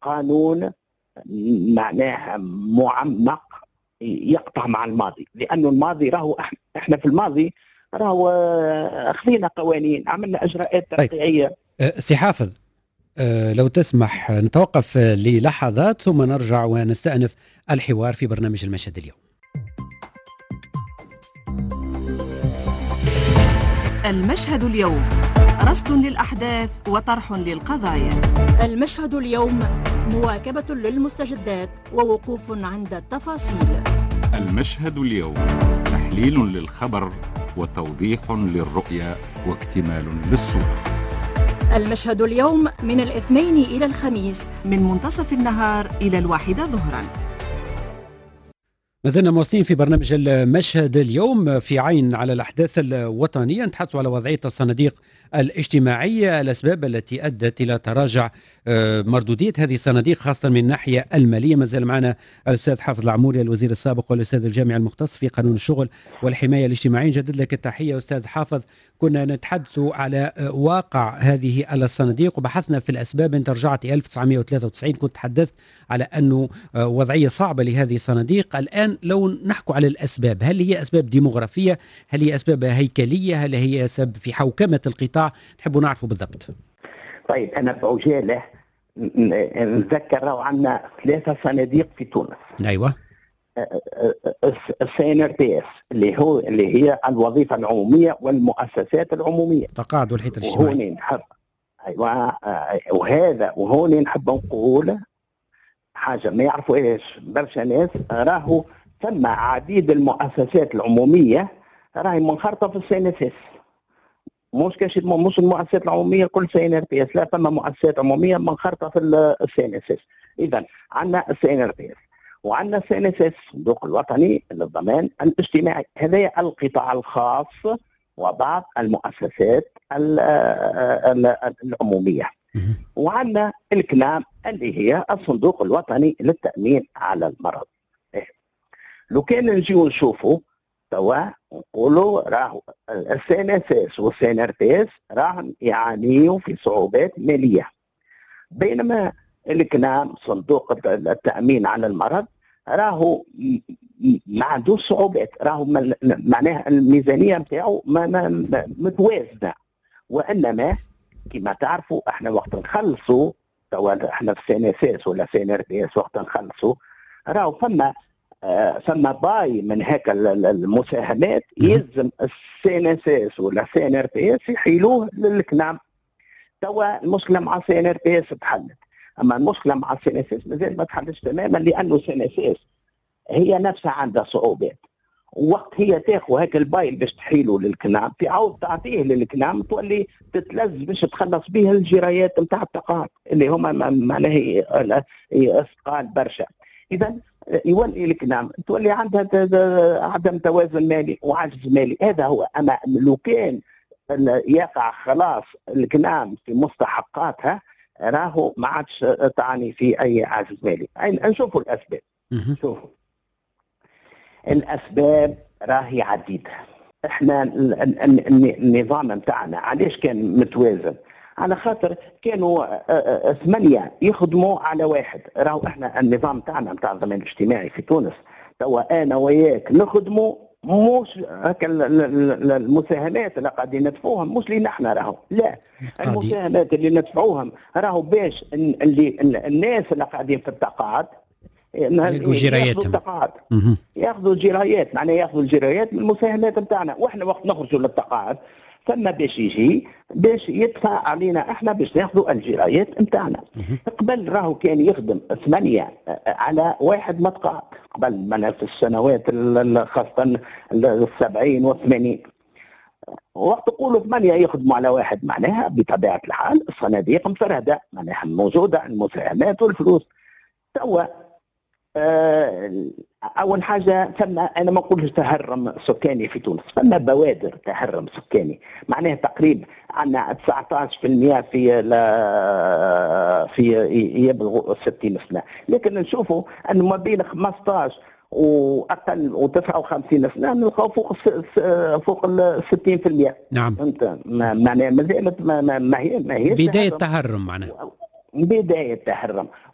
قانون معناه معمق يقطع مع الماضي، لأنه الماضي راهو احنا في الماضي راهو أخذنا قوانين، عملنا إجراءات تشريعية. سي حافظ، لو تسمح نتوقف للحظات ثم نرجع ونستأنف الحوار في برنامج المشهد اليوم. المشهد اليوم، رصد للأحداث وطرح للقضايا. المشهد اليوم، مواكبة للمستجدات ووقوف عند التفاصيل. المشهد اليوم، تحليل للخبر وتوضيح للرؤية واكتمال للصورة. المشهد اليوم من الاثنين إلى الخميس من منتصف النهار إلى 1 ظهرا. ما زلنا مواصلين في برنامج المشهد اليوم في عين على الأحداث الوطنية. نتحدث على وضعية الصناديق الاجتماعية، الأسباب التي أدت إلى تراجع مردودية هذه الصناديق خاصة من الناحية المالية. ما زال معنا الأستاذ حافظ العموري الوزير السابق والأستاذ الجامعي المختص في قانون الشغل والحماية الاجتماعية. جدد لك التحية أستاذ حافظ. كنا نتحدث على واقع هذه الصناديق وبحثنا في الأسباب. أنت رجعت 1993 كنت تحدثت على أنه وضعية صعبة لهذه الصناديق. الآن لو نحكوا على الأسباب، هل هي أسباب ديموغرافية؟ هل هي أسباب هيكلية؟ هل هي أسباب في حوكمة القطاع؟ نحب نعرفه بالضبط. طيب أنا بعجالة نذكر عندنا 3 صناديق في تونس. أيوة. CNRPS اللي هي الوظيفة العمومية والمؤسسات العمومية، تقاعد والحيطة الاجتماعية. وهون نحب وهون نحب نقول حاجة ما يعرفوا ايش برشا ناس، راهو ثم عديد المؤسسات العمومية راهي منخرطة في CNSS. مش المؤسسات العمومية كل CNRPS، لا، ثم مؤسسات عمومية منخرطة في CNSS. إذا عندنا CNRPS وعندنا CNSS الصندوق الوطني للضمان الاجتماعي، هذا القطاع الخاص وبعض المؤسسات العمومية. وعندنا الكلام اللي هي الصندوق الوطني للتأمين على المرض. لو كان نجيو نشوفوا توا نقولوا راهو CNSS والCNRPS راهم يعانيوا في صعوبات مالية، بينما الكلام صندوق التأمين على المرض راهو ما عندوش صعوبات، راهو معناها الميزانية نتاعو متوازنة. وإنما كما تعرفوا احنا وقت نخلصوا توا احنا في CNSS ولا CNRPS وقت نخلصوا راهو ثم باي من هيك المساهمات يلزم CNSS ولا CNRPS يحيلوه للكنام. توا المشكله مع CNRPS تحلت، اما المشكله مع CNSS مازال ما تحلتش تماما، لانه CNSS هي نفسها عندها صعوبات. وقت هي تاخذ هيك البايل باش تحيله للكنام تعاود تعطيه للكنام تولي تتلز باش تخلص به الجرايات نتاع التقاعد اللي هما معناها اثقال برشا. اذا يولي الكلام تولي عندها عدم توازن مالي وعجز مالي. هذا هو. اما لو كان يقع خلاص الكلام في مستحقاتها راهو ما عادش تعني في اي عجز مالي. نشوفوا الاسباب. شوفوا الاسباب راهي عديده. احنا النظام نتاعنا علاش كان متوازن؟ على خاطر كانوا 8 يخدموا على 1. راهو احنا النظام تاعنا نتاع الضمان الاجتماعي في تونس توا انا وياك نخدموا، مش هكا المساهمات اللي قاعدين ندفعوهم مش لينا احنا، راهو لا، المساهمات اللي ندفعوهم راهو باش اللي الناس اللي قاعدين في التقاعد ياخذوا التقاعد، ياخذوا الجرايات، معناها ياخذوا الجرايات من المساهمات نتاعنا. واحنا وقت نخرجوا للتقاعد ثم باش يجي باش يدفع علينا احنا باش ناخذوا الجرايات نتاعنا. قبل راهو كان يخدم 8 على 1 متقاعد، قبل من في السنوات خاصه 70 و80. وقت تقولوا 8 يخدموا على 1 معناها بطبيعه الحال الصناديق مفرده، معناها موجوده المساهمات والفلوس. توا أول حاجة ثم أنا ما نقولش تهرم سكاني في تونس، ثم بوادر تهرم سكاني، معناها تقريبا عندنا 19% في يبلغوا 60 سنة، لكن نشوفوا أنه ما بين 15 وأقل و59 سنة نلقاو فوق ال 60%. نعم. أنت معناها ما زالت ما هي بداية تهرم، معناها بداية تهرم.